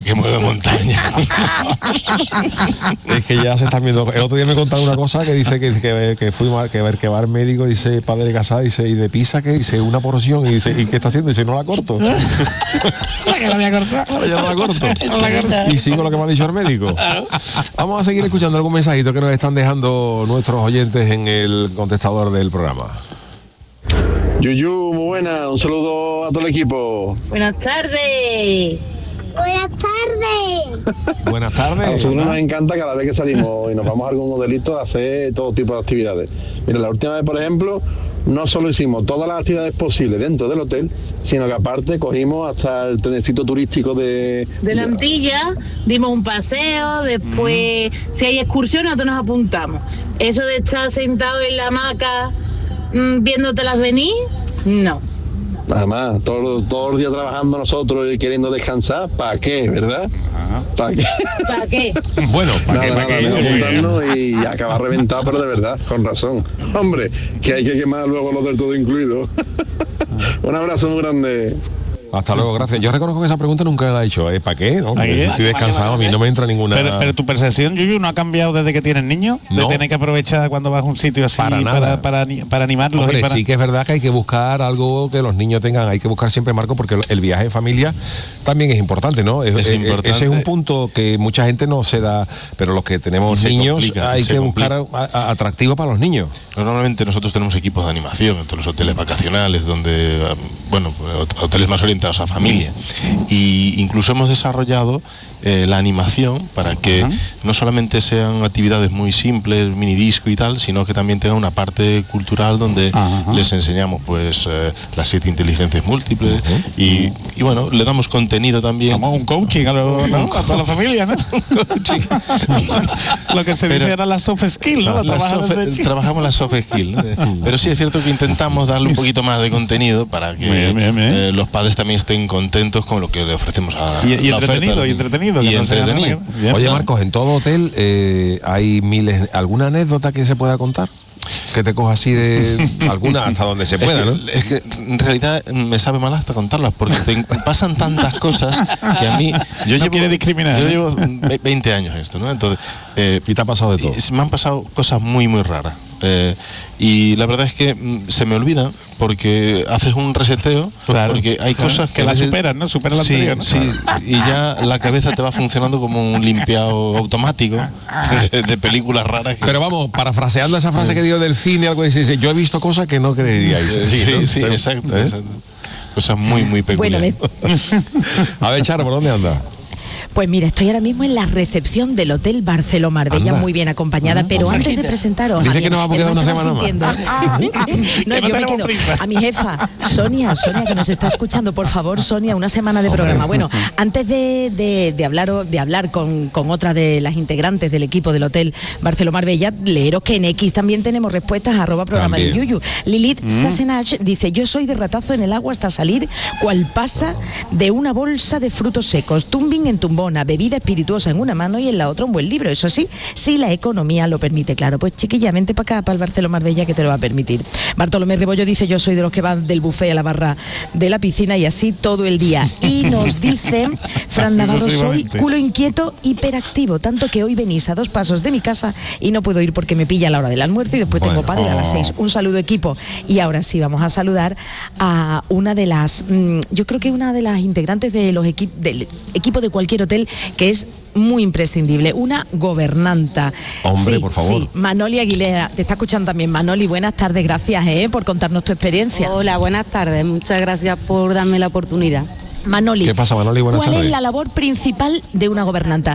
que mueve montaña. Es que ya se están viendo. El otro día me contaron una cosa que dice que va al médico, dice padre de casada, dice, y de pizza que dice una porción, y dice, ¿y qué está haciendo? Dice, no la corto. Que la voy a cortar. Ya no la corto. Y sigo lo que me ha dicho el médico. Vamos a seguir escuchando algún mensajito que nos están dejando nuestros oyentes en el contestador del programa. Yuyu, muy buena, un saludo a todo el equipo. Buenas tardes. Buenas tardes. Buenas tardes. A nosotros nos encanta cada vez que salimos y nos vamos a algún modelito a hacer todo tipo de actividades. Mira, la última vez, por ejemplo, no solo hicimos todas las actividades posibles dentro del hotel, sino que aparte cogimos hasta el trenecito turístico de la Antilla, dimos un paseo, después si hay excursión nosotros nos apuntamos. Eso de estar sentado en la hamaca viéndotelas venir, no. Nada más, todos los días trabajando nosotros y queriendo descansar, ¿para qué, verdad? ¿Para qué? ¿Para qué? Bueno, ¿para qué? Apuntarnos y acabar reventado, pero de verdad, con razón. Hombre, que hay que quemar luego lo del todo incluido. Un abrazo muy grande. Hasta luego, gracias. Yo reconozco que esa pregunta nunca la he hecho. ¿Para qué? ¿No? qué? Estoy descansado, a mí no me entra ninguna... Pero tu percepción, Yuyu, ¿no ha cambiado desde que tienes niños? No. De tener que aprovechar cuando vas a un sitio así Para nada. para animarlos. Hombre, y para... sí que es verdad que hay que buscar algo que los niños tengan, hay que buscar siempre, Marco, porque el viaje en familia también es importante, ¿no? Es importante. Ese es un punto que mucha gente no se da, pero los que tenemos niños hay que buscar atractivo para los niños. Normalmente nosotros tenemos equipos de animación en todos los hoteles vacacionales, donde, bueno, hoteles más orientados a familia. Y incluso hemos desarrollado la animación para que no solamente sean actividades muy simples, mini disco y tal, sino que también tenga una parte cultural donde les enseñamos pues las 7 inteligencias múltiples y bueno, le damos contenido también. Como un coaching a toda la familia, ¿no? Lo que se dice era la soft skill, ¿no? Trabajamos la soft skill, ¿no? Pero sí es cierto que intentamos darle un poquito más de contenido para que los padres también estén contentos con lo que le ofrecemos a y entretenido. Oye, Marcos, en todo hotel hay miles. ¿Alguna anécdota que se pueda contar? Que te coja así de alguna hasta donde se pueda, ¿no? Es que en realidad me sabe mal hasta contarlas porque pasan tantas cosas que a mí yo llevo 20 años esto, ¿no? Entonces y te ha pasado de todo. Me han pasado cosas muy muy raras y la verdad es que se me olvida porque haces un reseteo, porque hay cosas que la superan, ¿no? Superan la anterior, ¿no? Sí, y ya la cabeza te va funcionando como un limpiado automático de películas raras. Pero vamos, parafraseando esa frase que dio del cine, algo así, dice, yo he visto cosas que no creeríais. Sí, exacto. Cosas muy, muy peculiares. Bueno, a ver, Charo, ¿por dónde anda? Pues mira, estoy ahora mismo en la recepción del Hotel Barceló Marbella, muy bien acompañada, pero antes de presentaros... Dice que nos vamos a quedar una semana más. No, yo me quedo a mi jefa, Sonia, que nos está escuchando, por favor, Sonia, una semana de programa. Bueno, antes de hablar con otra de las integrantes del equipo del Hotel Barceló Marbella, leeros que en X también tenemos respuestas, @programa de Yuyu. Lilith Sassenach dice, yo soy de ratazo en el agua hasta salir, cual pasa de una bolsa de frutos secos, tumbing en tumbona, bebida espirituosa en una mano y en la otra un buen libro. Eso sí, si la economía lo permite, claro. Pues chiquilla, vente para acá, para el Barceló Marbella, que te lo va a permitir. Bartolomé Rebollo dice, yo soy de los que van del buffet a la barra de la piscina y así todo el día. Y nos dice Fran Navarro, soy culo inquieto, hiperactivo, tanto que hoy venís a 2 pasos de mi casa y no puedo ir porque me pilla la hora del almuerzo y después tengo pádel a las 6. Un saludo, equipo. Y ahora sí, vamos a saludar a una de las, yo creo que una de las integrantes de del equipo de cualquier hotel, que es muy imprescindible, una gobernanta. Hombre, por favor. Sí, Manoli Aguilera, te está escuchando también. Manoli, buenas tardes, gracias por contarnos tu experiencia. Hola, buenas tardes, muchas gracias por darme la oportunidad. Manoli, ¿qué pasa, Manoli? Buenas tardes. ¿Cuál es la labor principal de una gobernanta?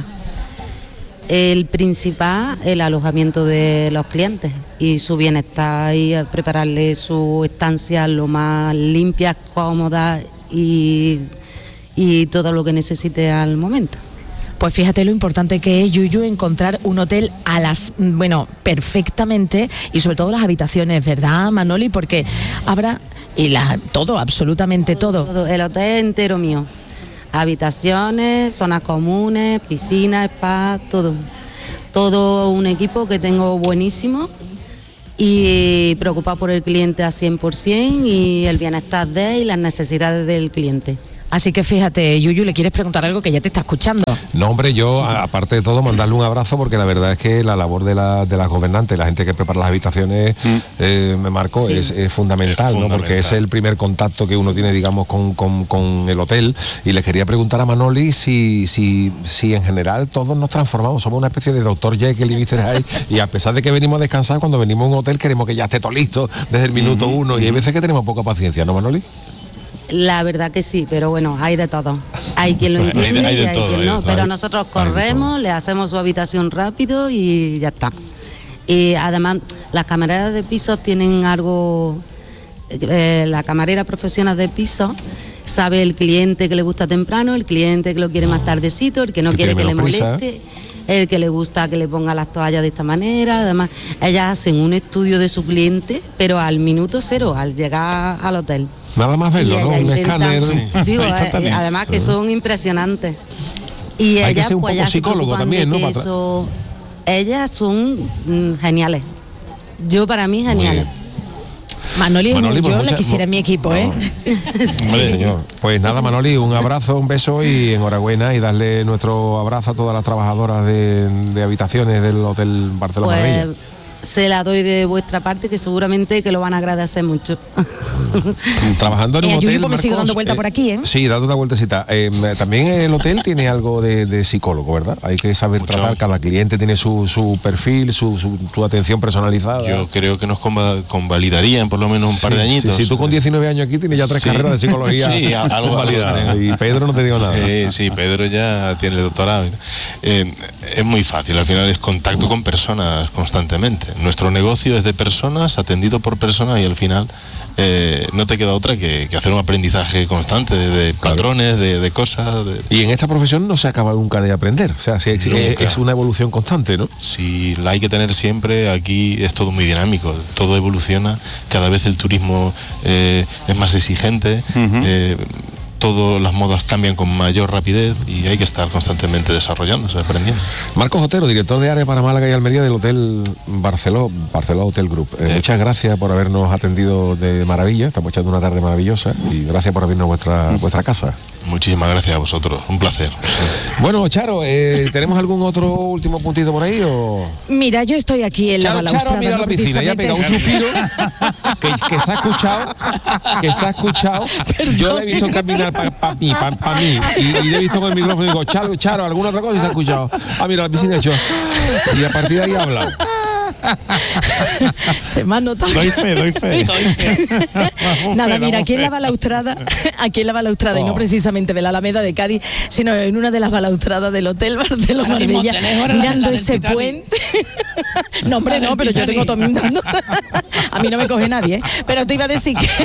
El principal, el alojamiento de los clientes y su bienestar y prepararle su estancia lo más limpia, cómoda y todo lo que necesite al momento. Pues fíjate lo importante que es, Yuyu, encontrar un hotel perfectamente, y sobre todo las habitaciones, ¿verdad, Manoli? Porque habrá todo, absolutamente todo. El hotel entero mío. Habitaciones, zonas comunes, piscina, spa, todo. Todo un equipo que tengo buenísimo y preocupado por el cliente a 100% y el bienestar de él y las necesidades del cliente. Así que fíjate, Yuyu, ¿le quieres preguntar algo que ya te está escuchando? No, hombre, yo, aparte de todo, mandarle un abrazo, porque la verdad es que la labor de las gobernantes, la gente que prepara las habitaciones, me marcó, sí, es fundamental, ¿no? Porque es el primer contacto que uno tiene, digamos, con el hotel. Y le quería preguntar a Manoli si en general todos nos transformamos, somos una especie de Dr. Jekyll y Mr. Hyde, y a pesar de que venimos a descansar, cuando venimos a un hotel queremos que ya esté todo listo desde el minuto uno, y hay veces que tenemos poca paciencia, ¿no, Manoli? La verdad que sí, pero bueno, hay de todo. Hay quien lo entiende y hay quien no. Pero nosotros corremos, le hacemos su habitación rápido y ya está. Y además, las camareras de pisos tienen algo... la camarera profesional de pisos sabe el cliente que le gusta temprano, el cliente que lo quiere más tardecito, el que no quiere que le moleste, el que le gusta que le ponga las toallas de esta manera. Además, ellas hacen un estudio de su cliente, pero al minuto cero, al llegar al hotel. Nada más verlo, ¿no? Un escáner. Digo, además que son impresionantes. Y hay ellas, que ser un pues, poco psicólogo también, ¿no? Ellas son geniales. Yo, para mí, geniales. Manoli, yo la quisiera en mi equipo, ¿eh? Sí, señor. Pues nada, Manoli, un abrazo, un beso y enhorabuena, y darle nuestro abrazo a todas las trabajadoras de habitaciones del Hotel Barcelona Marbella. Se la doy de vuestra parte, que seguramente que lo van a agradecer mucho. Trabajando en un hotel, Marcos, me sigo dando vuelta por aquí, ¿eh? Sí, dando una vueltecita. También el hotel tiene algo de psicólogo, ¿verdad? Hay que saber tratar, cada cliente tiene su perfil, su atención personalizada. Yo creo que nos convalidarían por lo menos un par de añitos. Sí, tú con 19 años aquí tienes ya 3 carreras de psicología. Sí, algo validadas. Y Pedro no te digo nada. Sí, Pedro ya tiene el doctorado. Es muy fácil, al final es contacto con personas constantemente. Nuestro negocio es de personas, atendido por personas, y al final no te queda otra que hacer un aprendizaje constante de patrones, de cosas. Y en esta profesión no se acaba nunca de aprender, o sea, es una evolución constante, ¿no? Sí, la hay que tener siempre. Aquí es todo muy dinámico, todo evoluciona, cada vez el turismo es más exigente. Todas las modas cambian con mayor rapidez y hay que estar constantemente desarrollándose, aprendiendo. Marcos Otero, director de área para Málaga y Almería del Hotel Barceló Hotel Group. Muchas gracias por habernos atendido de maravilla. Estamos echando una tarde maravillosa y gracias por abrirnos vuestra casa. Muchísimas gracias a vosotros, un placer. Bueno, Charo, ¿tenemos algún otro último puntito por ahí? O... Mira, yo estoy aquí en la balaustrada. Charo, mira la piscina, ya pega un suspiro que se ha escuchado. Yo le he visto caminar para mí, y le he visto con el micrófono y digo, Charo, alguna otra cosa, y se ha escuchado. Mira, la piscina ha hecho. Y a partir de ahí ha hablado. Se me ha notado. Doy fe. Nada, mira, aquí en la balaustrada, y no precisamente de la Alameda de Cádiz, sino en una de las balaustradas del Hotel Barcelona Marbella, mirando ese puente. No, hombre, no, pero yo tengo todo mirando. A mí no me coge nadie, ¿eh? Pero te iba a decir que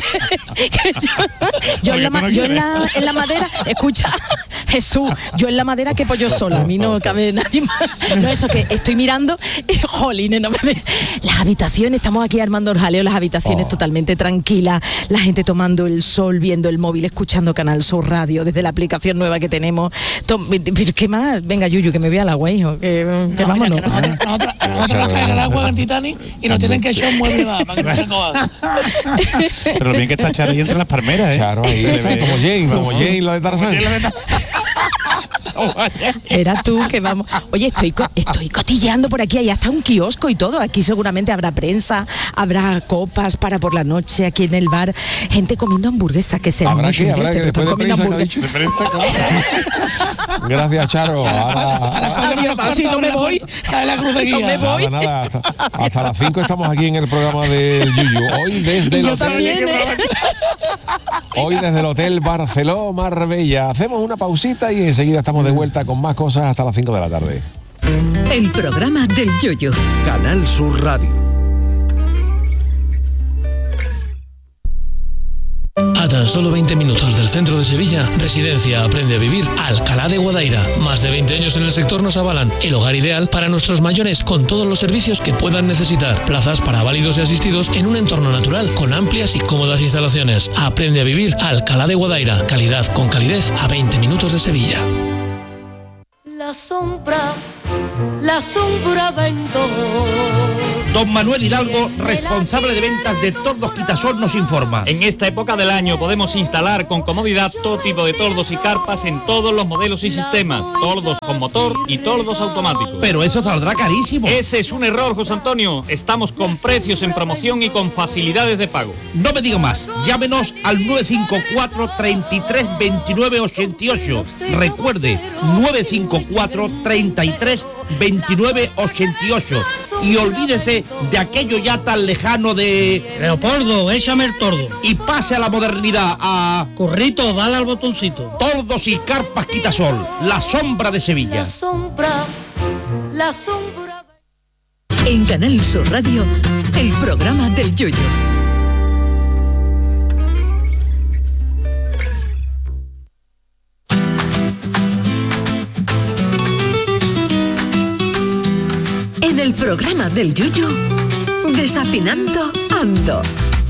yo en la madera, escucha, Jesús, yo en la madera quepo yo sola, a mí no cabe nadie más. No, eso que estoy mirando y jolines, no me ve. Las habitaciones, estamos aquí armando el jaleo, las habitaciones totalmente tranquilas, la gente tomando el sol, viendo el móvil, escuchando Canal Sur Radio desde la aplicación nueva que tenemos. Pero ¿qué más? Venga, Yuyu, que me vea el agua, hijo, que vámonos. Nosotros nos traigan el agua en Titanic y nos tienen que echar un mueble más para que no se coja. Pero lo bien que está Charo ahí entre las palmeras, ¿eh? Charo ahí, como Jane, la de Tarzán. Era tú que vamos. Oye, estoy cotilleando por aquí, hay hasta un kiosco y todo. Aquí seguramente habrá prensa, habrá copas para por la noche aquí en el bar, gente comiendo hamburguesa, que será ¿Habrá que después de prensa, Gracias, Charo. Si no me voy, ¿sabes la cruz de guía? No me voy. Nada, hasta las 5 estamos aquí en el programa del Yuyu. Hoy desde el Hotel Barceló Marbella. Hacemos una pausita y enseguida estamos de vuelta con más cosas hasta las 5 de la tarde. El programa del Yuyu. Canal Sur Radio. A tan solo 20 minutos del centro de Sevilla, Residencia Aprende a Vivir Alcalá de Guadaira. Más de 20 años en el sector nos avalan. El hogar ideal para nuestros mayores, con todos los servicios que puedan necesitar. Plazas para válidos y asistidos en un entorno natural, con amplias y cómodas instalaciones. Aprende a Vivir Alcalá de Guadaira. Calidad con calidez a 20 minutos de Sevilla. La sombra vendó Don Manuel Hidalgo, responsable de ventas de Tordos Quitasol, nos informa. En esta época del año podemos instalar con comodidad todo tipo de tordos y carpas en todos los modelos y sistemas. Tordos con motor y tordos automáticos. Pero eso saldrá carísimo. Ese es un error, José Antonio. Estamos con precios en promoción y con facilidades de pago. No me diga más. Llámenos al 954 33 29 88. Recuerde, 954 33 29 88. Y olvídese de aquello ya tan lejano de... Leopoldo, échame el tordo. Y pase a la modernidad, a... Corrito, dale al botoncito. Tordos y carpas Quitasol, la sombra de Sevilla. La sombra. En Canal Sur Radio, el programa del Yoyo. En el programa del Yoyo, Desafinando Ando.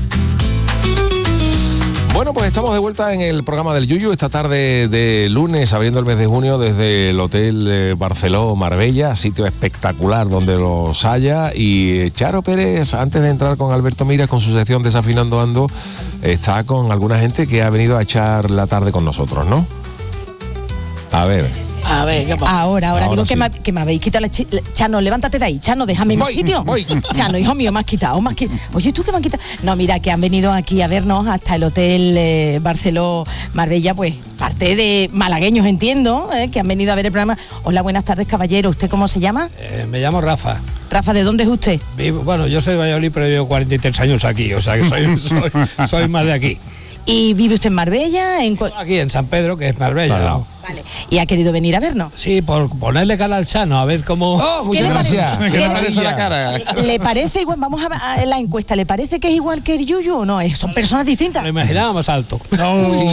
Bueno, pues estamos de vuelta en el programa del Yuyu esta tarde de lunes, abriendo el mes de junio desde el Hotel Barceló Marbella, sitio espectacular donde los haya. Y Charo Pérez, antes de entrar con Alberto Miras con su sección Desafinando Ando, está con alguna gente que ha venido a echar la tarde con nosotros, ¿no? A ver, ¿qué pasa? Ahora digo sí. que me habéis quitado la Chano, levántate de ahí, Chano, déjame mi sitio. Chano, hijo mío, me has quitado. Oye, ¿tú qué me has quitado? No, mira, que han venido aquí a vernos hasta el Hotel Barceló Marbella, pues parte de malagueños, entiendo, que han venido a ver el programa. Hola, buenas tardes, caballero. ¿Usted cómo se llama? Me llamo Rafa. Rafa, ¿de dónde es usted? Bueno, yo soy de Valladolid, pero llevo 43 años aquí, o sea que soy más de aquí. ¿Y vive usted en Marbella? Aquí en San Pedro, que es Marbella. Claro. Vale. ¿Y ha querido venir a vernos? Sí, por ponerle cara al Chano, a ver cómo... ¡Oh, muchas gracias! ¿Qué le parece la cara? ¿Le parece igual? Vamos a la encuesta. ¿Le parece que es igual que el Yuyu o no? Son personas distintas. Lo imaginaba más alto. No, Uy,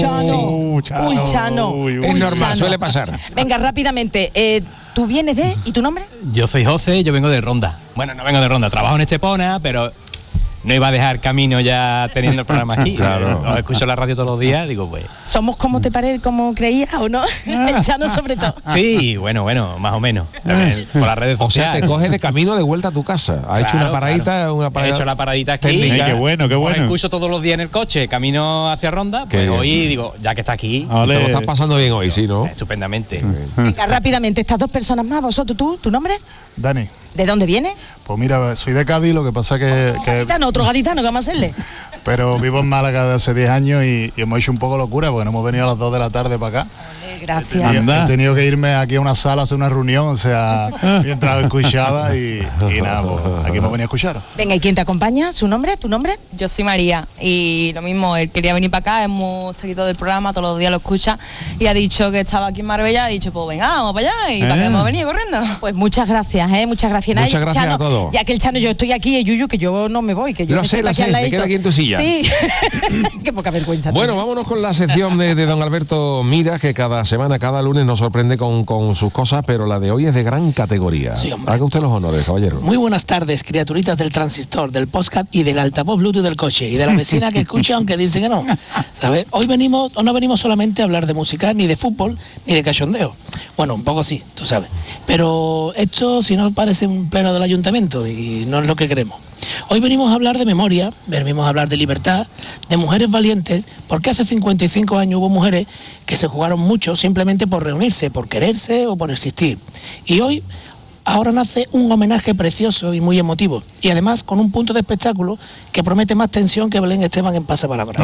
Chano. Es normal, suele pasar. Venga, rápidamente. ¿Tú vienes de...? ¿Y tu nombre? Yo soy José, yo vengo de Ronda. Bueno, no vengo de Ronda, trabajo en Estepona, pero... no iba a dejar camino ya teniendo el programa aquí. Claro. Os escucho la radio todos los días, digo, pues... ¿Somos como te parece, como creías o no? El Chano sobre todo. Sí, bueno, más o menos. Por las redes sociales. O sea, te coges de camino de vuelta a tu casa. Ha hecho una paradita, He hecho la paradita aquí. Técnica. Qué bueno. Os escucho todos los días en el coche, camino hacia Ronda. Pues hoy digo, ya que está aquí... Te lo estás pasando bien hoy, ¿sí, no? Estupendamente. Venga, rápidamente, estas dos personas más, vosotros, ¿tu nombre? Dani. ¿De dónde viene? Pues mira, soy de Cádiz, lo que pasa que... Otro gaditano, ¿qué vamos a hacerle? Pero vivo en Málaga desde hace 10 años y hemos hecho un poco locura, porque nos hemos venido a las 2 de la tarde para acá. Gracias. He tenido que irme aquí a una sala a hacer una reunión, o sea, mientras escuchaba y nada, pues aquí hemos venido a escuchar. Venga, ¿y quién te acompaña? ¿Su nombre? ¿Tu nombre? Yo soy María y lo mismo, él quería venir para acá, hemos seguido del programa, todos los días lo escucha y ha dicho que estaba aquí en Marbella, ha dicho, pues venga, vamos para allá y para que hemos venido corriendo. Pues muchas gracias, muchas gracias. Muchas gracias Chano, a todos. Ya que el Chano, yo estoy aquí, Yuyu, que yo no me voy, que yo lo sé, me queda aquí en tu silla. Sí, qué poca vergüenza. Bueno, vámonos con la sección de don Alberto Miras, que cada semana, cada lunes nos sorprende con sus cosas, pero la de hoy es de gran categoría. Sí, hombre. Haga usted los honores, caballero. Muy buenas tardes, criaturitas del transistor, del podcast y del altavoz Bluetooth del coche y de la vecina que escucha aunque dice que no. ¿Sabes? Hoy no venimos solamente a hablar de música, ni de fútbol, ni de cachondeo. Bueno, un poco sí, tú sabes. Pero esto, si no, parece un pleno del ayuntamiento y no es lo que queremos. Hoy venimos a hablar de memoria, venimos a hablar de libertad, de mujeres valientes, porque hace 55 años hubo mujeres que se jugaron mucho simplemente por reunirse, por quererse o por existir. Y hoy, ahora nace un homenaje precioso y muy emotivo, y además con un punto de espectáculo que promete más tensión que Belén Esteban en Pasapalabra.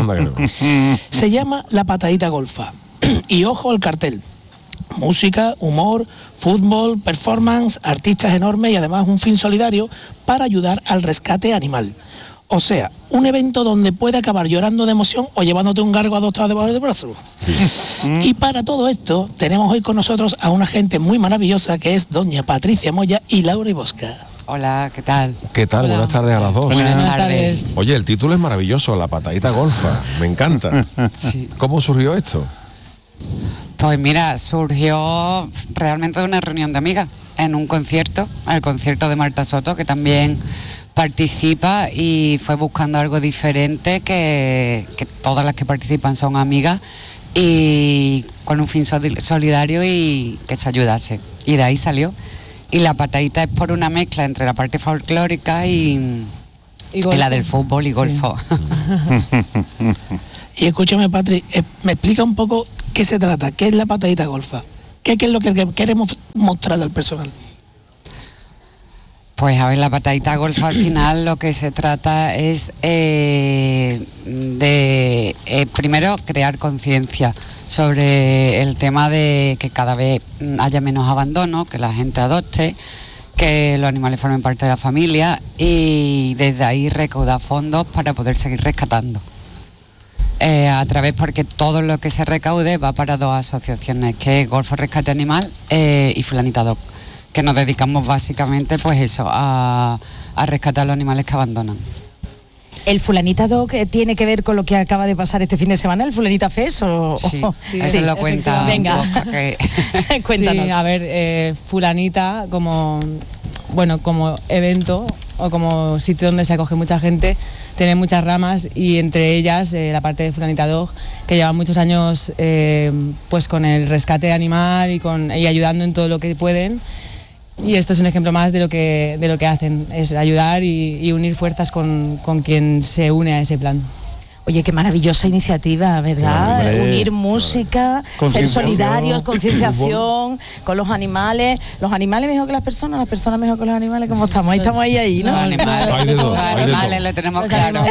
Se llama La Patadita Golfa. Y ojo al cartel. Música, humor, fútbol, performance, artistas enormes y además un fin solidario para ayudar al rescate animal. O sea, un evento donde puede acabar llorando de emoción o llevándote un gargo adoptado debajo del brazo. Y para todo esto tenemos hoy con nosotros a una gente muy maravillosa que es doña Patricia Moya y Laura Ibosca. Hola, ¿qué tal? ¿Qué tal? Hola. Buenas tardes a las dos. Buenas tardes. Oye, el título es maravilloso, La Patadita Golfa. Me encanta. Sí. ¿Cómo surgió esto? Pues mira, surgió realmente de una reunión de amigas en un concierto, el concierto de Marta Soto, que también participa, y fue buscando algo diferente, que todas las que participan son amigas y con un fin solidario y que se ayudase. Y de ahí salió. Y la patadita es por una mezcla entre la parte folclórica y la del fútbol y golfo. Y escúchame, Patri, me explica un poco qué se trata, qué es la patadita golfa, qué es lo que queremos mostrarle al personal. Pues a ver, la patadita golfa al final lo que se trata es de primero crear conciencia sobre el tema de que cada vez haya menos abandono, que la gente adopte, que los animales formen parte de la familia y desde ahí recaudar fondos para poder seguir rescatando. A través, porque todo lo que se recaude va para dos asociaciones, que es Golfo Rescate Animal y Fulanita Dog, que nos dedicamos básicamente pues eso, a rescatar a los animales que abandonan. ¿El Fulanita Dog tiene que ver con lo que acaba de pasar este fin de semana, el Fulanita Fest? Sí, eso lo cuenta. Venga, cuéntanos. Sí, a ver, Fulanita como evento o como sitio donde se acoge mucha gente, tiene muchas ramas y entre ellas la parte de Fulanita Dog, que lleva muchos años pues con el rescate animal y ayudando en todo lo que pueden. Y esto es un ejemplo más de lo que hacen, es ayudar y unir fuerzas con quien se une a ese plan. Oye, qué maravillosa iniciativa, ¿verdad? Hombre, unir música, ser solidarios, concienciación con los animales mejor que las personas mejor que los animales, ¿cómo estamos? Ahí estamos ahí, ¿no? Los animales lo tenemos claro.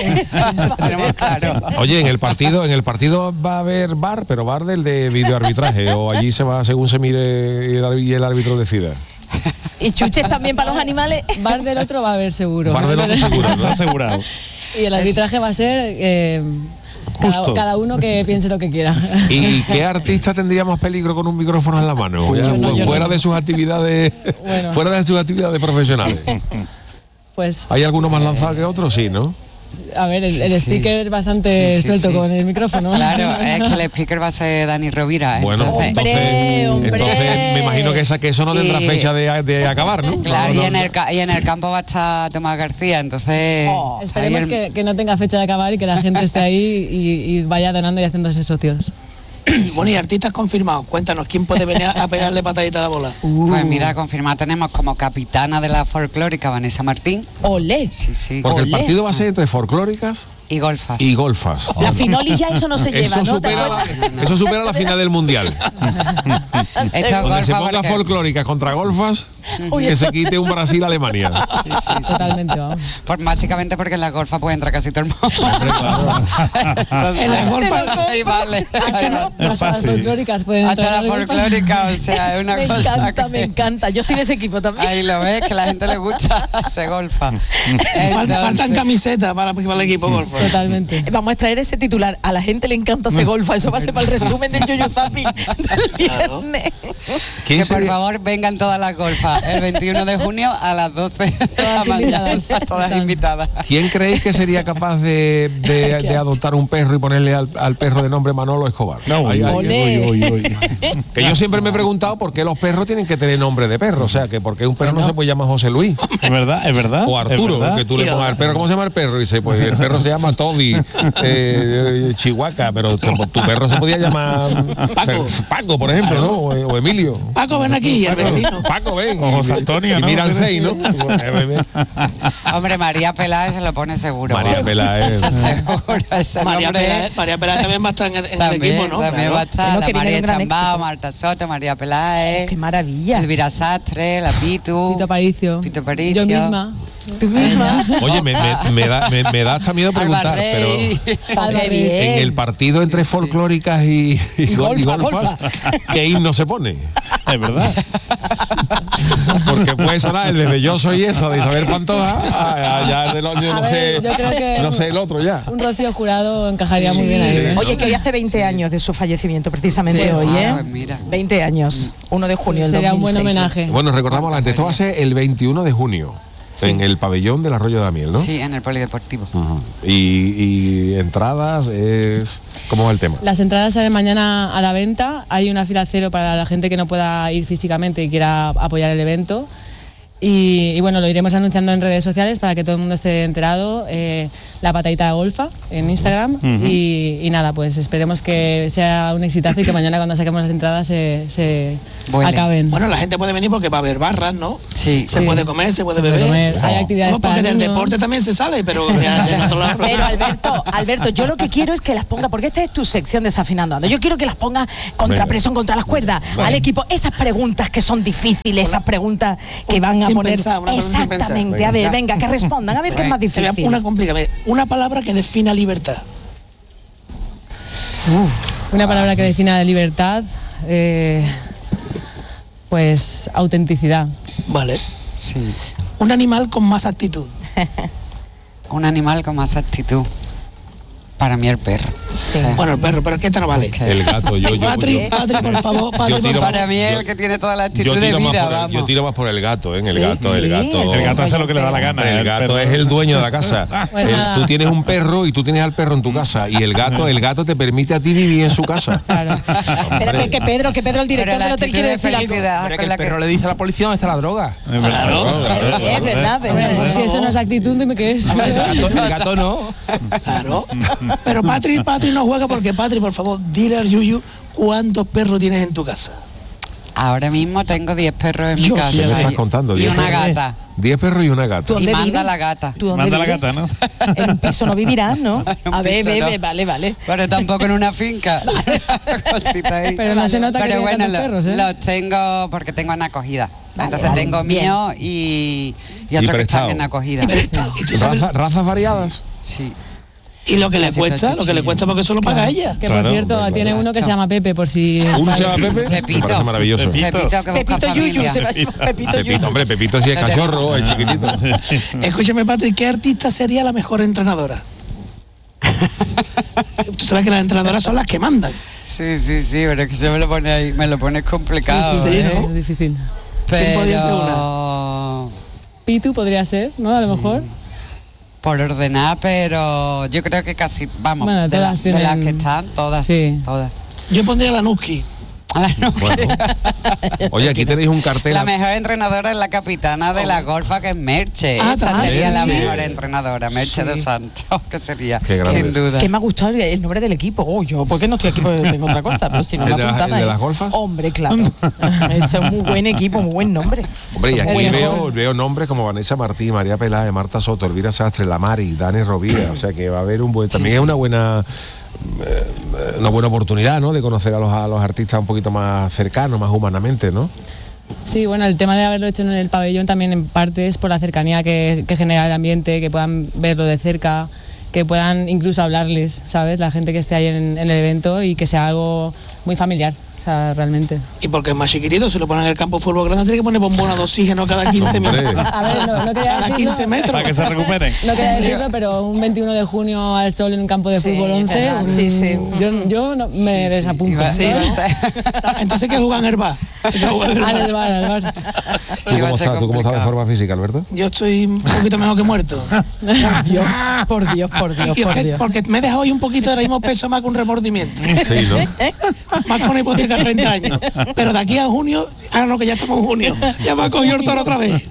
Oye, en el partido va a haber bar, pero bar del de videoarbitraje, o allí se va según se mire y el árbitro decida. ¿Y chuches también para los animales? Bar del otro va a haber seguro. Bar del otro seguro, está asegurado. Y el arbitraje va a ser cada uno que piense lo que quiera. ¿Y qué artista tendría más peligro con un micrófono en la mano? Fuera de sus actividades, fuera de sus actividades profesionales. Pues ¿hay alguno más lanzado que otro? Sí, ¿no? A ver, el speaker es bastante suelto con el micrófono. Claro, es que el speaker va a ser Dani Rovira. Bueno, entonces me imagino que eso no tendrá fecha de acabar, ¿no? Claro, y en el campo va a estar Tomás García, entonces... esperemos que no tenga fecha de acabar y que la gente esté ahí y vaya donando y haciéndose socios. Bueno, y artistas confirmados, cuéntanos, ¿quién puede venir a pegarle patadita a la bola? Pues mira, confirmada tenemos como capitana de la folclórica Vanessa Martín. ¡Olé! Sí. Porque el partido va a ser entre folclóricas y golfas. La finoli ya eso no se lleva, ¿no? Eso supera la final del Mundial. Donde se ponga folclóricas contra golfas, que se quite un Brasil-Alemania. Sí. Totalmente, vamos. Básicamente porque en la golfa puede entrar casi todo el mundo. En la golfa vale. Hasta las folclóricas pueden entrar. Hasta la folclórica, o sea, es una cosa me encanta. Yo soy de ese equipo también. Ahí lo ves, que a la gente le gusta, se golfa. Faltan camisetas para el equipo golfa. Totalmente. Vamos a extraer ese titular. A la gente le encanta ese golfa. Eso va a ser para el resumen del Yoyo Zapping del viernes. Que por favor vengan todas las golfas el 21 de junio a las 12 de la mañana. Todas invitadas. ¿Quién creéis que sería capaz de adoptar un perro y ponerle al perro de nombre Manolo Escobar? No, que yo siempre me he preguntado por qué los perros tienen que tener nombre de perro. O sea, que por qué un perro no se puede llamar José Luis. Es verdad. O Arturo, que tú le pongas al perro. ¿Cómo se llama el perro? Y dice, pues el perro se llama Toby, Chihuahua, pero tu perro se podía llamar Paco, por ejemplo, ¿no? O Emilio. Paco, ven aquí, el vecino. Paco, ven. O José Antonio, ¿no? Y miran seis, ¿no? Hombre, María Peláez se lo pone seguro. María Peláez. María Peláez también va a estar en el equipo, ¿no? También va a estar la María Chambao, Marta Soto, María Peláez. ¡Qué maravilla! Elvira Sastre, la Pitu. Pito Aparicio. Yo misma. ¿Tú misma? Oye, me da hasta miedo preguntar, pero en el partido entre folclóricas y golfas, ¿qué himno se pone? Es verdad. Porque puede sonar el de Yo Soy Esa de Isabel Pantoja, ya no sé el otro ya. Un Rocío Jurado encajaría muy bien ahí. Oye, que hoy hace 20 años de su fallecimiento, precisamente hoy, ¿eh? Pues mira. 20 años, 1 de junio del 2006. Sería un buen homenaje. Bueno, recordamos la esto va a ser el 21 de junio. Sí. En el pabellón del Arroyo de Amiel, ¿no? Sí, en el polideportivo. Y entradas ¿cómo es el tema? Las entradas salen mañana a la venta. Hay una fila cero para la gente que no pueda ir físicamente y quiera apoyar el evento. Y bueno, lo iremos anunciando en redes sociales para que todo el mundo esté enterado. La patadita golfa en Instagram. Y nada, pues esperemos que sea un exitazo y que mañana cuando saquemos las entradas se acaben. Bueno, la gente puede venir porque va a haber barras, ¿no? Sí. Se puede comer, se puede beber. Hay actividades para porque del niños. deporte también se sale, pero en otro lado. Pero Alberto, yo lo que quiero es que las ponga, porque esta es tu sección Desafinando Ando. Yo quiero que las ponga contra presión, contra las cuerdas, al equipo. Esas preguntas que son difíciles, esas preguntas que van a poner. Exactamente. A ver, venga, que respondan. A ver qué es más difícil. Una complicada. Una palabra que defina libertad. Una palabra que defina la libertad, pues autenticidad. Vale. Sí. Un animal con más actitud. Un animal con más actitud. Para mí el perro. Sí. Bueno, el perro, pero ¿qué te no vale? El gato, Patri, por favor, para mí es el que tiene toda la actitud de vida. Yo tiro más por el gato, ¿eh? El gato. El gato hace lo que le da la gana. El gato es el dueño de la casa. Tú tienes un perro y tú tienes al perro en tu casa. Y el gato te permite a ti vivir en su casa. Claro. Espérate, que Pedro, el director del hotel quiere decir algo. Pero que el perro le dice a la policía dónde está la droga. Claro. Es verdad, pero si eso no es actitud, dime qué es. El gato no. Claro. Pero Patri no juega porque Patri, por favor, dile al Yuyu cuántos perros tienes en tu casa. Ahora mismo tengo 10 perros en mi casa. ¿Qué me estás contando? Y una gata. 10 perros y una gata. Y manda la gata. Manda la gata, ¿no? En un piso no vivirás, ¿no? A ver, vale. Pero tampoco en una finca. Cosita ahí. Pero no se nota que tiene tantos perros, ¿eh? Los tengo porque tengo en acogida. Entonces tengo mío y otros que están en acogida. ¿Razas variadas? Sí. Y lo que le cuesta, porque eso lo paga ella. Que por cierto, tiene uno que se llama Pepe, por si... ¿Uno se llama Pepe? Pepito. Me parece maravilloso. Pepito Yuyu, se va a llamar Pepito Yuyu. Hombre, Pepito sí es cachorro, es chiquitito. Escúchame, Patrick, ¿qué artista sería la mejor entrenadora? Tú sabes que las entrenadoras son las que mandan. Sí, pero es que se me lo pones complicado. Sí, ¿no? Es difícil. ¿Quién podría ser una? Pitu podría ser, ¿no? A lo mejor. Por ordenar, pero yo creo que casi, vamos, bueno, de las que están, todas. Sí. Todas. Yo pondría a la Nuski. Bueno. Oye, aquí tenéis un cartel. La mejor entrenadora es la capitana de la golfa, que es Merche. Esa sería la mejor entrenadora, Merche de Santos, que sería, sin duda. Que me ha gustado el nombre del equipo. Yo, ¿por qué no estoy aquí? Porque tengo otra cosa, pero si no la apuntaba. ¿El de las golfas? Hombre, claro. Eso es muy buen equipo, muy buen nombre. Hombre, y aquí veo nombres como Vanessa Martí, María Peláez, Marta Soto, Elvira Sastre, La Mari, Dani Rovira. O sea que va a haber un buen... También es una buena oportunidad, ¿no? De conocer a los artistas un poquito más cercanos, más humanamente, ¿no? Sí, bueno, el tema de haberlo hecho en el pabellón también en parte es por la cercanía que genera el ambiente, que puedan verlo de cerca, que puedan incluso hablarles, ¿sabes? La gente que esté ahí en el evento y que sea algo muy familiar, o sea, realmente. Y porque es más chiquitito, si lo ponen en el campo de fútbol grande, tiene que poner bombona de oxígeno cada 15 metros. A ver, no quería cada decirlo, 15 metros. Para que se recuperen. No quería decirlo, pero un 21 de junio al sol en un campo de fútbol 11, sí. Yo no, me desapunto. Sí, entonces, ¿qué juegan en el bar? Al bar. ¿Tú cómo estás de forma física, Alberto? Yo estoy un poquito mejor que muerto. Por Dios. Porque me he dejado hoy un poquito, ahora mismo peso más que un remordimiento. Sí, ¿no? Más que una hipoteca de 30 años. Pero de aquí a junio, que ya estamos en junio, ya me ha cogido el toro otra vez.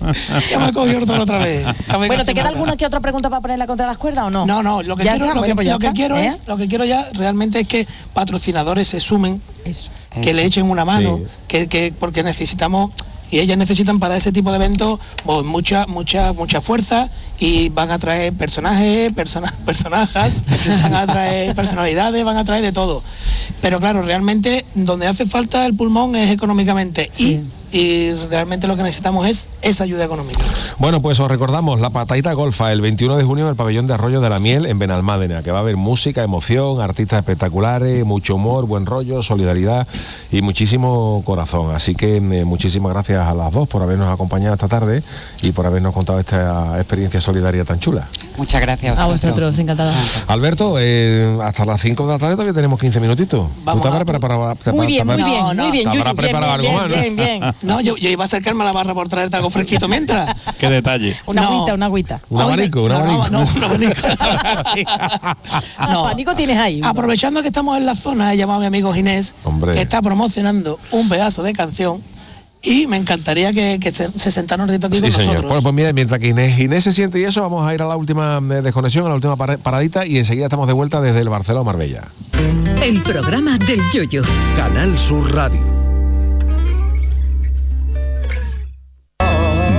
Bueno, ¿te queda alguna que otra pregunta para ponerla contra las cuerdas o no? No, lo que quiero es realmente es que patrocinadores se sumen, que le echen una mano, que porque necesitamos... Y ellas necesitan para ese tipo de eventos pues, mucha fuerza, y van a traer personajes, van a traer personalidades, van a traer de todo. Pero claro, realmente donde hace falta el pulmón es económicamente. Y realmente lo que necesitamos es esa ayuda económica. Bueno, pues os recordamos la patadita golfa el 21 de junio en el pabellón de Arroyo de la Miel en Benalmádena, que va a haber música, emoción, artistas espectaculares, mucho humor, buen rollo, solidaridad y muchísimo corazón. Así que muchísimas gracias a las dos por habernos acompañado esta tarde y por habernos contado esta experiencia solidaria tan chula. Muchas gracias a vosotros, encantada. Alberto, hasta las 5 de la tarde todavía tenemos 15 minutitos. Muy bien, ¿Para preparar algo más? Bien. No, yo iba a acercarme a la barra por traerte algo fresquito mientras. Qué detalle. Una agüita. Un abanico. No, un abanico. Abanico tienes ahí. Aprovechando que estamos en la zona, he llamado a mi amigo Ginés, que está promocionando un pedazo de canción. Y me encantaría que se sentara un rito aquí con nosotros. Bueno, pues mira, mientras que Inés se siente y eso, vamos a ir a la última desconexión, a la última paradita, y enseguida estamos de vuelta desde el Barceló Marbella. El programa del Yoyo. Canal Sur Radio.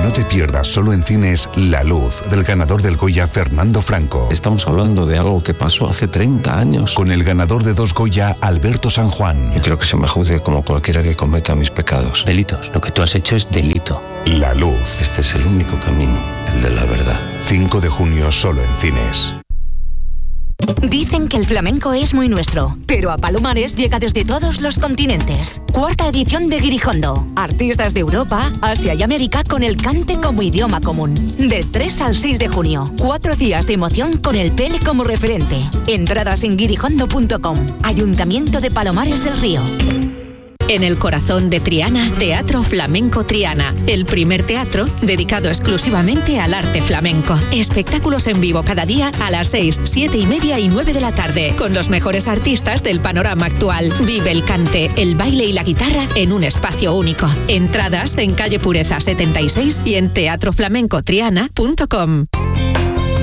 pierdas solo en cines La Luz, del ganador del Goya Fernando Franco. Estamos hablando de algo que pasó hace 30 años. Con el ganador de 2 Goya, Alberto San Juan. Y creo que se me juzgue como cualquiera que cometa mis pecados. Delitos. Lo que tú has hecho es delito. La Luz. Este es el único camino, el de la verdad. 5 de junio solo en cines. Dicen que el flamenco es muy nuestro, pero a Palomares llega desde todos los continentes. 4ª edición de Guirijondo. Artistas de Europa, Asia y América con el cante como idioma común. Del 3 al 6 de junio. 4 días de emoción con el Pele como referente. Entradas en guirijondo.com. Ayuntamiento de Palomares del Río. En el corazón de Triana, Teatro Flamenco Triana, el primer teatro dedicado exclusivamente al arte flamenco. Espectáculos en vivo cada día a las 6, 7 y media y 9 de la tarde, con los mejores artistas del panorama actual. Vive el cante, el baile y la guitarra en un espacio único. Entradas en calle Pureza 76 y en teatroflamencotriana.com.